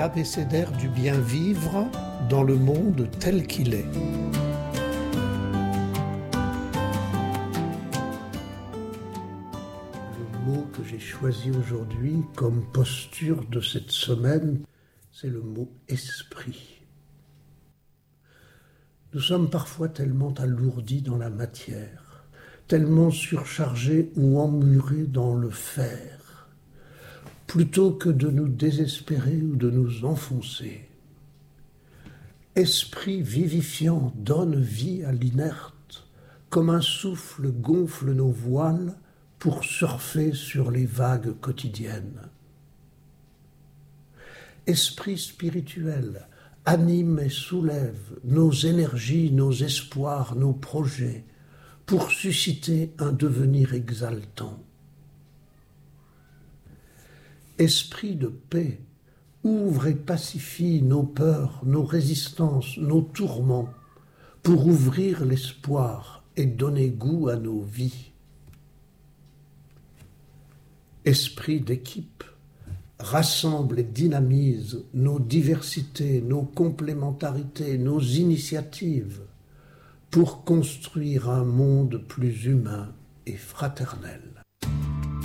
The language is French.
l'abécédaire du bien vivre dans le monde tel qu'il est. Le mot que j'ai choisi aujourd'hui comme posture de cette semaine, c'est le mot esprit. Nous sommes parfois tellement alourdis dans la matière, tellement surchargés ou emmurés dans le faire, plutôt que de nous désespérer ou de nous enfoncer. Esprit vivifiant donne vie à l'inerte, comme un souffle gonfle nos voiles pour surfer sur les vagues quotidiennes. Esprit spirituel anime et soulève nos énergies, nos espoirs, nos projets, pour susciter un devenir exaltant. Esprit de paix, ouvre et pacifie nos peurs, nos résistances, nos tourments, pour ouvrir l'espoir et donner goût à nos vies. Esprit d'équipe, rassemble et dynamise nos diversités, nos complémentarités, nos initiatives, pour construire un monde plus humain et fraternel.